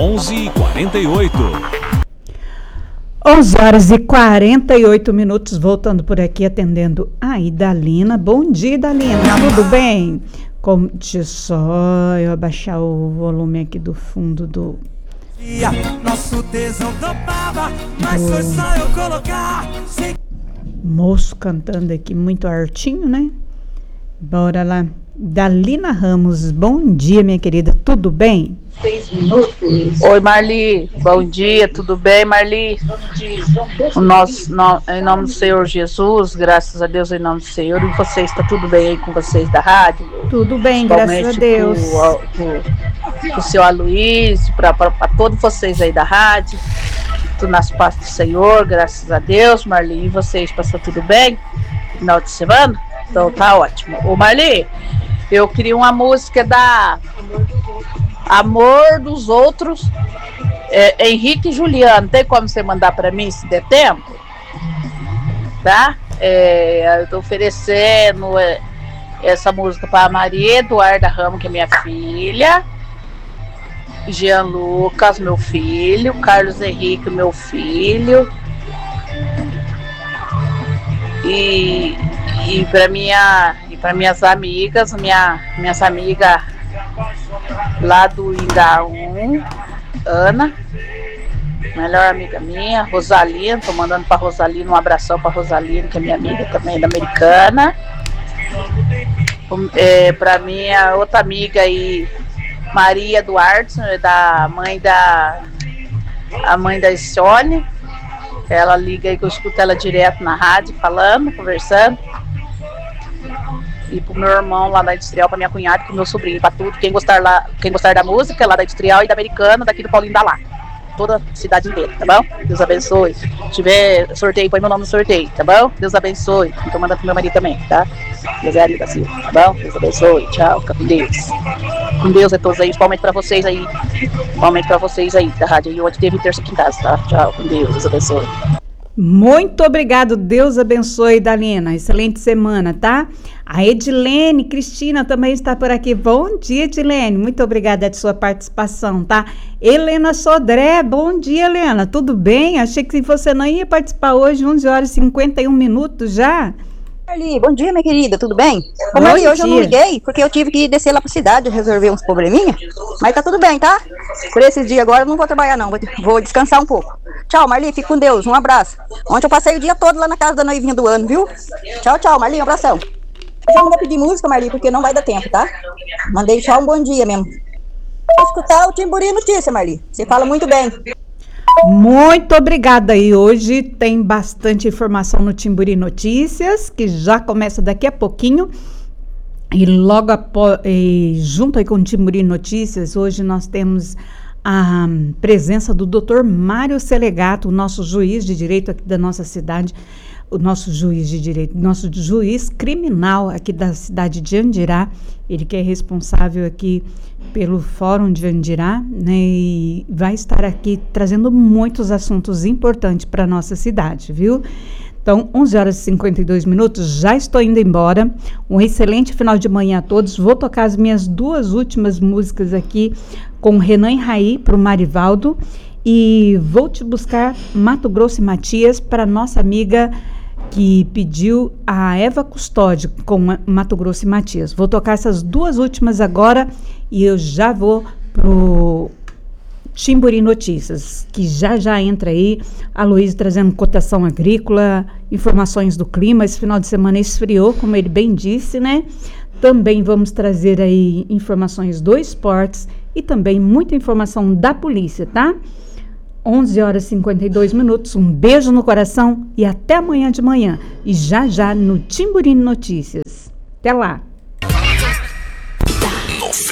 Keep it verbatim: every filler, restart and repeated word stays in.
onze e quarenta e oito. onze horas e quarenta e oito minutos, voltando por aqui, atendendo a Idalina. Bom dia, Idalina, tudo bem? Como, deixa só eu abaixar o volume aqui do fundo do... Nosso tesão topava, mas foi só eu colocar. Moço cantando aqui, muito artinho, né? Bora lá. Dalina Ramos, bom dia, minha querida, tudo bem? Seis minutos. Oi, Marli, bom dia, tudo bem, Marli? O nosso, no, em nome do Senhor Jesus, graças a Deus, em nome do Senhor, e vocês, está tudo bem aí com vocês da rádio? Tudo bem, graças a Deus. Para o seu Aloysio, para todos vocês aí da rádio, tudo nas paz do Senhor, graças a Deus, Marli, e vocês, passou tudo bem? Final de semana? Então tá ótimo. Ô, Marli, eu queria uma música da Amor dos Outros, é, Henrique e Juliano. Tem como você mandar para mim se der tempo? Tá? É, eu tô oferecendo é, essa música para a Maria Eduarda Ramos, que é minha filha, Jean Lucas, meu filho, Carlos Henrique, meu filho, e, e para minha, e para minhas amigas, minha, minhas amigas lá do Ingaú, Ana, melhor amiga minha, Rosalina, tô mandando pra Rosalina um abração pra Rosalina, que é minha amiga também, da Americana. É, pra minha outra amiga aí, Maria Duarte, da mãe da a mãe da Sônia. Ela liga aí que eu escuto ela direto na rádio, falando, conversando. E pro meu irmão lá da Industrial, pra minha cunhada, pro meu sobrinho, pra tudo, quem gostar lá, quem gostar da música lá da Industrial e da Americana, daqui do Paulinho da Lá. Toda a cidade inteira, tá bom? Deus abençoe. Se tiver sorteio, põe meu nome no sorteio, tá bom? Deus abençoe. Então manda pro meu marido também, tá? José Ali da Silva, tá bom? Deus abençoe. Tchau, fica com Deus. Com Deus é todos aí, principalmente pra vocês aí. Principalmente pra vocês aí, da rádio aí, onde teve terça aqui em casa, tá? Tchau, com Deus, Deus abençoe. Muito obrigado, Deus abençoe, Dalina, excelente semana, tá? A Edilene Cristina também está por aqui, bom dia, Edilene, muito obrigada de sua participação, tá? Helena Sodré, bom dia, Helena, tudo bem? Achei que você não ia participar hoje, onze horas e cinquenta e um minutos já. Marli, bom dia, minha querida, tudo bem? Ô, Marli, hoje eu não liguei porque eu tive que descer lá pra cidade resolver uns probleminha, mas tá tudo bem, tá? Por esses dias agora eu não vou trabalhar não, vou, vou descansar um pouco. Tchau, Marli, fique com Deus, um abraço. Ontem eu passei o dia todo lá na casa da noivinha do ano, viu? Tchau, tchau, Marli, um abração. Eu já não vou pedir música, Marli, porque não vai dar tempo, tá? Mandei só um bom dia mesmo. Vou escutar o Timburi Notícia, Marli, você fala muito bem. Muito obrigada, e hoje tem bastante informação no Timburi Notícias, que já começa daqui a pouquinho, e logo após, e junto aí com o Timburi Notícias, hoje nós temos a presença do doutor Mário Selegato, o nosso juiz de direito aqui da nossa cidade, o nosso juiz de direito, nosso juiz criminal aqui da cidade de Andirá, ele que é responsável aqui pelo Fórum de Andirá, né, e vai estar aqui trazendo muitos assuntos importantes para a nossa cidade, viu? Então, onze horas e cinquenta e dois minutos, já estou indo embora. Um excelente final de manhã a todos. Vou tocar as minhas duas últimas músicas aqui com Renan e Raí para o Marivaldo, e vou te buscar Mato Grosso e Matias para nossa amiga que pediu, a Eva Custódio, com Mato Grosso e Matias. Vou tocar essas duas últimas agora e eu já vou pro Timburi Notícias, que já já entra aí, a Luísa trazendo cotação agrícola, informações do clima. Esse final de semana esfriou, como ele bem disse, né? Também vamos trazer aí informações do esportes e também muita informação da polícia, tá? onze horas e cinquenta e dois minutos, um beijo no coração e até amanhã de manhã. E já já no Timburi Notícias. Até lá!